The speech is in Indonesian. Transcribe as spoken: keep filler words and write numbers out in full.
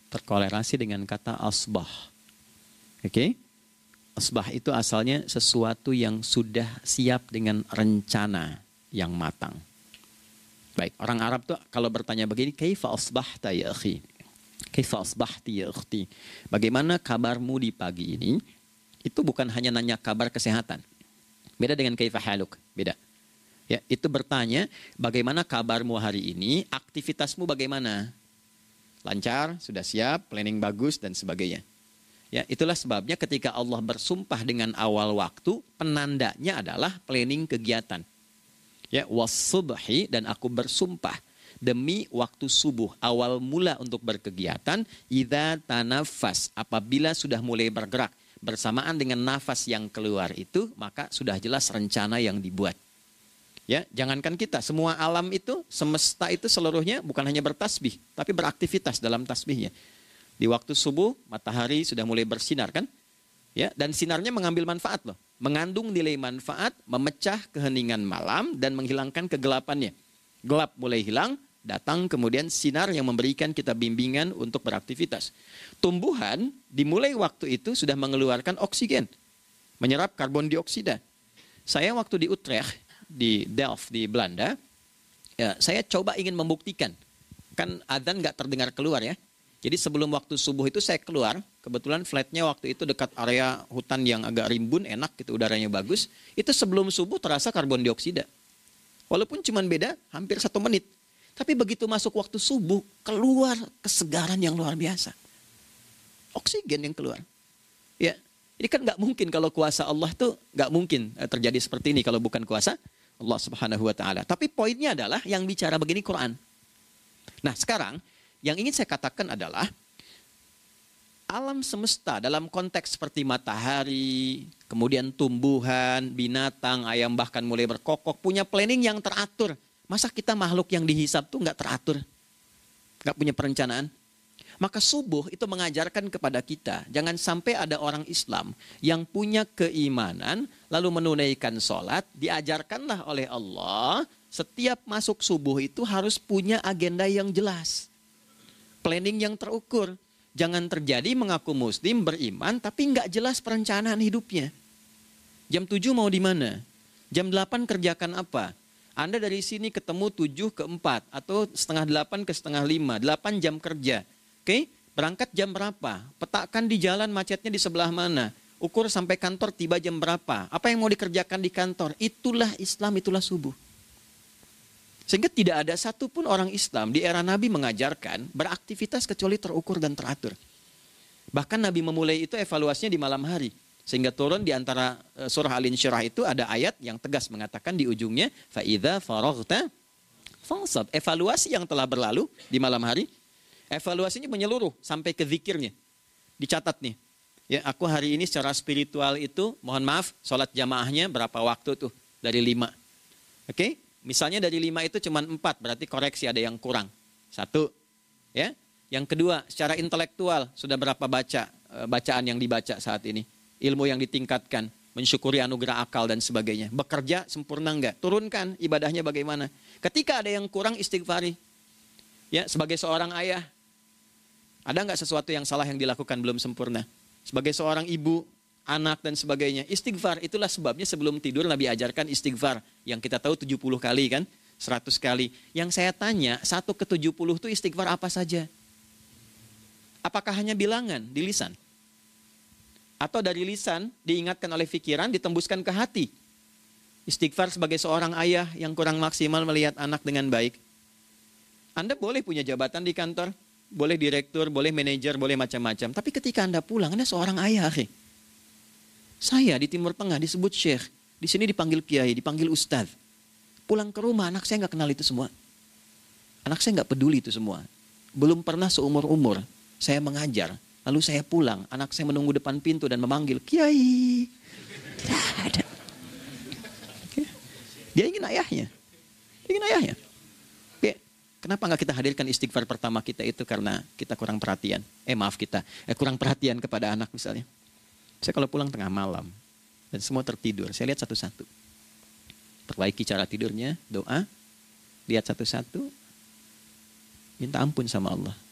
terkolerasi dengan kata asbah. Oke? Okay? Asbah itu asalnya sesuatu yang sudah siap dengan rencana yang matang. Baik, orang Arab tuh kalau bertanya begini, kaifa asbahta ya akhi? Kaifa asbahti ya ukhti? Bagaimana kabarmu di pagi ini? Itu bukan hanya nanya kabar kesehatan. Beda dengan kaifa haluk, beda. Ya, itu bertanya, bagaimana kabarmu hari ini? Aktivitasmu bagaimana? Lancar, sudah siap, planning bagus dan sebagainya. Ya, itulah sebabnya ketika Allah bersumpah dengan awal waktu, penandanya adalah planning kegiatan. Ya, was-subhi, dan aku bersumpah demi waktu subuh, awal mula untuk berkegiatan, idza tanafas, apabila sudah mulai bergerak, bersamaan dengan nafas yang keluar itu, maka sudah jelas rencana yang dibuat. Ya, jangankan kita, semua alam itu, semesta itu seluruhnya bukan hanya bertasbih, tapi beraktivitas dalam tasbihnya. Di waktu subuh, matahari sudah mulai bersinar kan? Ya, dan sinarnya mengambil manfaat loh. Mengandung nilai manfaat, memecah keheningan malam dan menghilangkan kegelapannya. Gelap mulai hilang, datang kemudian sinar yang memberikan kita bimbingan untuk beraktivitas. Tumbuhan dimulai waktu itu sudah mengeluarkan oksigen, menyerap karbon dioksida. Saya waktu di Utrecht, di Delft di Belanda, ya, saya coba ingin membuktikan. Kan adzan nggak terdengar keluar ya. Jadi sebelum waktu subuh itu saya keluar, kebetulan flatnya waktu itu dekat area hutan yang agak rimbun, enak gitu, udaranya bagus. Itu sebelum subuh terasa karbon dioksida. Walaupun cuma beda hampir satu menit. Tapi begitu masuk waktu subuh, keluar kesegaran yang luar biasa. Oksigen yang keluar. Ya, ini kan nggak mungkin kalau kuasa Allah tuh nggak mungkin terjadi seperti ini kalau bukan kuasa Allah Subhanahu Wa Taala. Tapi poinnya adalah yang bicara begini Quran. Nah sekarang yang ingin saya katakan adalah alam semesta dalam konteks seperti matahari, kemudian tumbuhan, binatang, ayam bahkan mulai berkokok, punya planning yang teratur. Masa kita makhluk yang dihisab tuh nggak teratur? Nggak punya perencanaan? Maka subuh itu mengajarkan kepada kita, jangan sampai ada orang Islam yang punya keimanan, lalu menunaikan sholat, diajarkanlah oleh Allah, setiap masuk subuh itu harus punya agenda yang jelas. Planning yang terukur. Jangan terjadi mengaku muslim, beriman, tapi nggak jelas perencanaan hidupnya. Jam tujuh mau di mana? Jam delapan kerjakan apa? Anda dari sini ketemu tujuh ke empat, atau setengah delapan ke setengah lima, delapan jam kerja. Oke, berangkat jam berapa? Petakan di jalan macetnya di sebelah mana? Ukur sampai kantor tiba jam berapa? Apa yang mau dikerjakan di kantor? Itulah Islam, itulah subuh. Sehingga tidak ada satupun orang Islam di era Nabi mengajarkan beraktivitas kecuali terukur dan teratur. Bahkan Nabi memulai itu evaluasinya di malam hari. Sehingga turun di antara surah Al-Insyirah itu ada ayat yang tegas mengatakan di ujungnya, فَإِذَا فَرَغْتَ فَانْصَبْ. Evaluasi yang telah berlalu di malam hari, evaluasinya menyeluruh sampai ke zikirnya. Dicatat nih, ya aku hari ini secara spiritual itu, mohon maaf, sholat jamaahnya berapa waktu tuh? Dari lima. Oke? Okay? Misalnya dari lima itu cuma empat, berarti koreksi ada yang kurang. Satu, ya. Yang kedua, secara intelektual sudah berapa baca e, bacaan yang dibaca saat ini, ilmu yang ditingkatkan, mensyukuri anugerah akal dan sebagainya. Bekerja sempurna enggak? Turunkan ibadahnya bagaimana? Ketika ada yang kurang, istighfari. Ya, sebagai seorang ayah, ada enggak sesuatu yang salah yang dilakukan belum sempurna? Sebagai seorang ibu, anak dan sebagainya, istighfar. Itulah sebabnya sebelum tidur Nabi ajarkan istighfar. Yang kita tahu tujuh puluh kali kan, seratus kali. Yang saya tanya, satu ke tujuh puluh itu istighfar apa saja? Apakah hanya bilangan di lisan? Atau dari lisan diingatkan oleh pikiran, ditembuskan ke hati? Istighfar sebagai seorang ayah yang kurang maksimal melihat anak dengan baik. Anda boleh punya jabatan di kantor, boleh direktur, boleh manajer, boleh macam-macam. Tapi ketika Anda pulang, Anda seorang ayah, akhi. Saya di Timur Tengah disebut syekh, di sini dipanggil kiai, dipanggil ustadz. Pulang ke rumah, anak saya nggak kenal itu semua. Anak saya nggak peduli itu semua. Belum pernah seumur-umur saya mengajar, lalu saya pulang, anak saya menunggu depan pintu dan memanggil kiai. Tidak ada. Dia ingin ayahnya, dia ingin ayahnya. Oke, kenapa nggak kita hadirkan istighfar pertama kita itu karena kita kurang perhatian? Eh maaf kita, eh, kurang perhatian kepada anak misalnya. Saya kalau pulang tengah malam dan semua tertidur, saya lihat satu-satu. Perbaiki cara tidurnya, doa, lihat satu-satu, minta ampun sama Allah.